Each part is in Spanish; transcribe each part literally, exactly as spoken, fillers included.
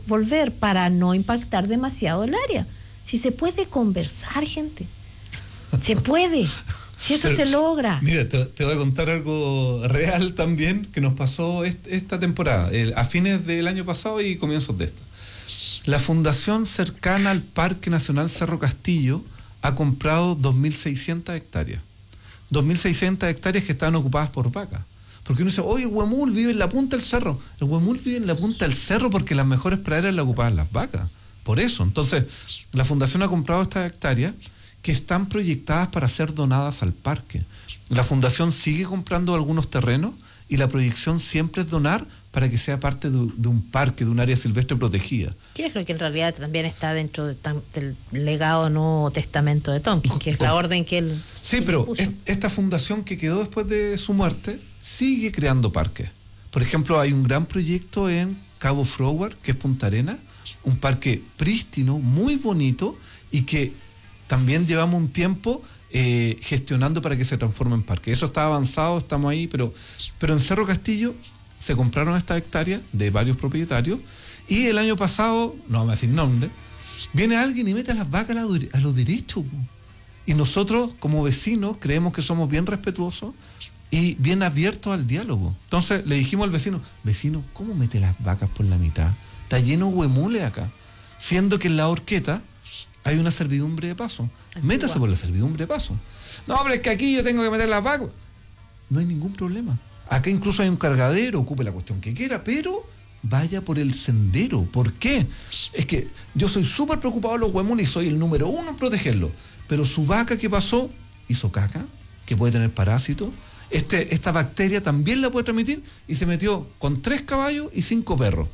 volver para no impactar demasiado el área. Si se puede conversar, gente. Se puede. Si eso Pero, se logra. Mira, te, te voy a contar algo real también que nos pasó est, esta temporada, el, a fines del año pasado y comienzos de esta. La fundación cercana al Parque Nacional Cerro Castillo ha comprado dos mil seiscientas hectáreas. dos mil seiscientas hectáreas que estaban ocupadas por vacas. Porque uno dice, oye, el huemul vive en la punta del cerro. El huemul vive en la punta del cerro porque las mejores praderas las ocupaban las vacas. Por eso. Entonces, la fundación ha comprado estas hectáreas que están proyectadas para ser donadas al parque. La fundación sigue comprando algunos terrenos y la proyección siempre es donar para que sea parte de, de un parque, de un área silvestre protegida. ¿Qué es lo que en realidad también está dentro de, del legado Nuevo Testamento de Tonkin, que es la orden que él Sí, él pero es, esta fundación que quedó después de su muerte sigue creando parques. Por ejemplo, hay un gran proyecto en Cabo Froward, que es Punta Arenas, un parque prístino, muy bonito, y que también llevamos un tiempo eh, gestionando para que se transforme en parque. Eso está avanzado, estamos ahí, pero, pero en Cerro Castillo se compraron estas hectáreas de varios propietarios y el año pasado, no vamos a decir nombre, viene alguien y mete a las vacas a lo, a lo derecho. Y nosotros, como vecinos, creemos que somos bien respetuosos y bien abiertos al diálogo. Entonces le dijimos al vecino, vecino, ¿cómo mete las vacas por la mitad? Está lleno de huemules acá. Siendo que en la horqueta hay una servidumbre de paso. Métase por la servidumbre de paso. No, pero es que aquí yo tengo que meter las vacas. No hay ningún problema. Acá incluso hay un cargadero, ocupe la cuestión que quiera, pero vaya por el sendero. ¿Por qué? Es que yo soy súper preocupado de los huemules y soy el número uno en protegerlos. Pero su vaca que pasó hizo caca, que puede tener parásitos. Este, esta bacteria también la puede transmitir y se metió con tres caballos y cinco perros.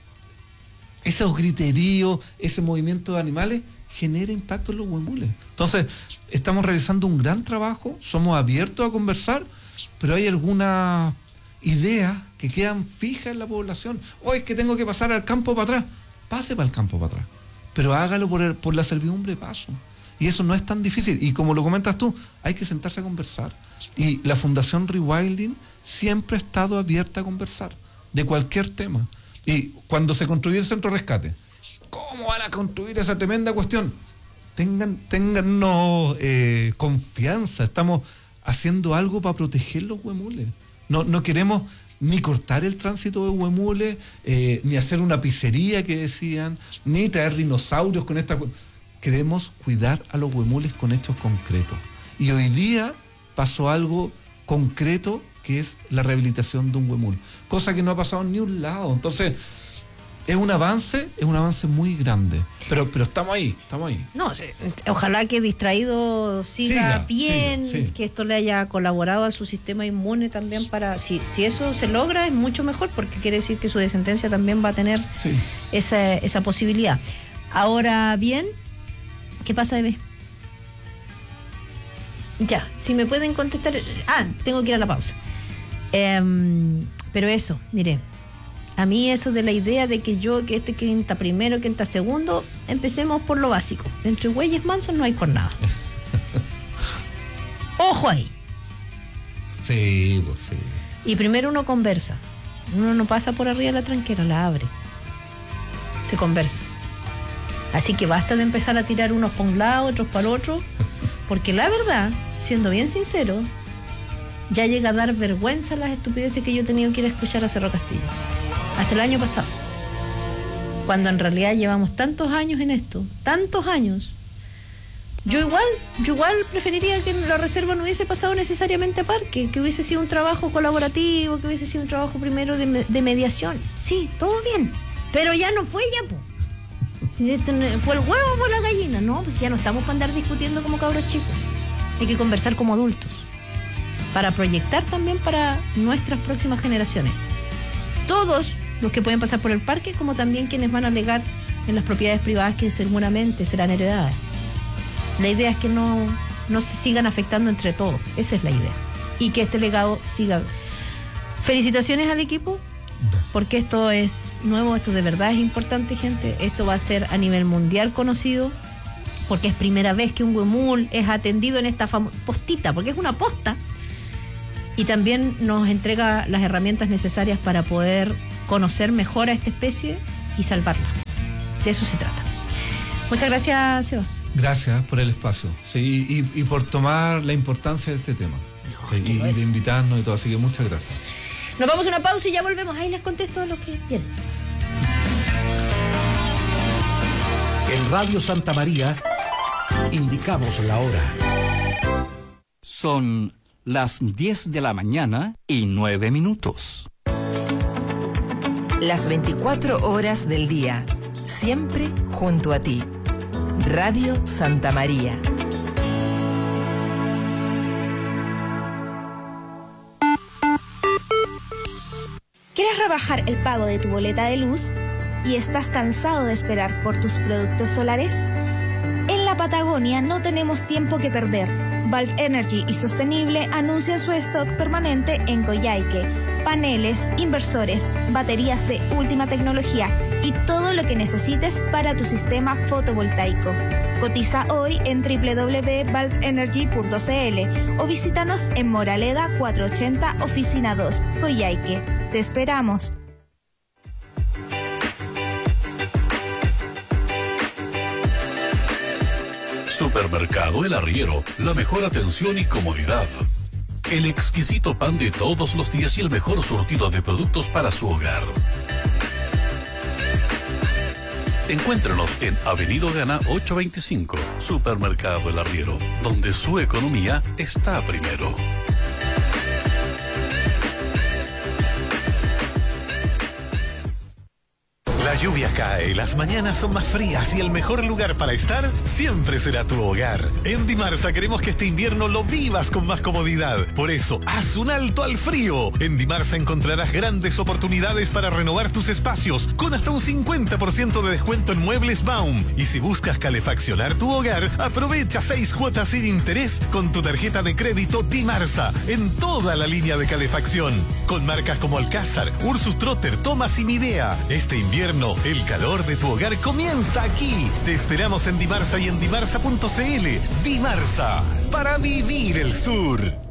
Esos griteríos, ese movimiento de animales genera impacto en los huemules. Entonces, estamos realizando un gran trabajo, somos abiertos a conversar, pero hay algunas ideas que quedan fijas en la población. Hoy es que tengo que pasar al campo para atrás. Pase para el campo para atrás, pero hágalo por, el, por la servidumbre de paso. Y eso no es tan difícil. Y como lo comentas tú, hay que sentarse a conversar. Y la Fundación Rewilding siempre ha estado abierta a conversar de cualquier tema. Y cuando se construyó el centro de rescate, ¿cómo van a construir esa tremenda cuestión? Tengan, téngannos eh, confianza. Estamos haciendo algo para proteger los huemules. No, no queremos ni cortar el tránsito de huemules, eh, ni hacer una pizzería que decían, ni traer dinosaurios con esta... Queremos cuidar a los huemules con hechos concretos. Y hoy día pasó algo concreto que es la rehabilitación de un huemul, cosa que no ha pasado en ni un lado. Entonces, es un avance, es un avance muy grande. Pero, pero estamos ahí, estamos ahí. No, sí, ojalá que Distraído siga, siga bien, siga, sí. Que esto le haya colaborado a su sistema inmune también para, si, si eso se logra, es mucho mejor, porque quiere decir que su descendencia también va a tener sí. esa, esa posibilidad. Ahora bien, ¿qué pasa, bebé? Ya, si me pueden contestar. Ah, tengo que ir a la pausa. Eh, pero eso, mire, a mí eso de la idea de que yo, que este quinta primero, quinta segundo, empecemos por lo básico. Entre güeyes mansos no hay jornada. Ojo ahí. Sí, pues sí. Y primero uno conversa. Uno no pasa por arriba de la tranquera, la abre. Se conversa. Así que basta de empezar a tirar unos para un lado, otros para el otro, porque la verdad, siendo bien sincero, ya llega a dar vergüenza las estupideces que yo he tenido que ir a escuchar a Cerro Castillo. Hasta el año pasado. Cuando en realidad llevamos tantos años en esto, tantos años. Yo igual, yo igual preferiría que la reserva no hubiese pasado necesariamente a parque, que hubiese sido un trabajo colaborativo, que hubiese sido un trabajo primero de, de mediación. Sí, todo bien, pero ya no fue ya, po. ¿Fue el huevo o fue la gallina? No, pues ya no estamos para andar discutiendo como cabros chicos. Hay que conversar como adultos para proyectar también para nuestras próximas generaciones. Todos los que pueden pasar por el parque, como también quienes van a legar en las propiedades privadas que seguramente serán heredadas. La idea es que no, no se sigan afectando entre todos. Esa es la idea. Y que este legado siga. Felicitaciones al equipo. Gracias. Porque esto es nuevo, esto de verdad es importante, gente. Esto va a ser a nivel mundial conocido, porque es primera vez que un huemul es atendido en esta fam- postita, porque es una posta, y también nos entrega las herramientas necesarias para poder conocer mejor a esta especie y salvarla. De eso se trata. Muchas gracias, Seba. Gracias por el espacio, sí, y, y por tomar la importancia de este tema, no, sí, y, y de invitarnos y todo, así que muchas gracias. Nos vamos a una pausa y ya volvemos. Ahí les contesto a los que vienen. En Radio Santa María indicamos la hora. Son las diez de la mañana y nueve minutos. Las veinticuatro horas del día, siempre junto a ti. Radio Santa María. ¿Quieres rebajar el pago de tu boleta de luz y estás cansado de esperar por tus productos solares? En la Patagonia no tenemos tiempo que perder. Valve Energy y Sostenible anuncian su stock permanente en Coyhaique. Paneles, inversores, baterías de última tecnología y todo lo que necesites para tu sistema fotovoltaico. Cotiza hoy en doble u doble u doble u punto valve energy punto c l o visítanos en Moraleda cuatrocientos ochenta, Oficina dos, Coyhaique. Te esperamos. Supermercado El Arriero, la mejor atención y comodidad. El exquisito pan de todos los días y el mejor surtido de productos para su hogar. Encuéntrenos en Avenida Gana ochocientos veinticinco, Supermercado El Arriero, donde su economía está primero. La lluvia cae, las mañanas son más frías y el mejor lugar para estar siempre será tu hogar. En Dimarsa queremos que este invierno lo vivas con más comodidad. Por eso, haz un alto al frío. En Dimarsa encontrarás grandes oportunidades para renovar tus espacios con hasta un cincuenta por ciento de descuento en muebles Baum. Y si buscas calefaccionar tu hogar, aprovecha seis cuotas sin interés con tu tarjeta de crédito Dimarsa en toda la línea de calefacción. Con marcas como Alcázar, Ursus Trotter, Thomas y Midea. Este invierno el calor de tu hogar comienza aquí. Te esperamos en Dimarsa y en dimarsa punto c l. Dimarsa, para vivir el sur.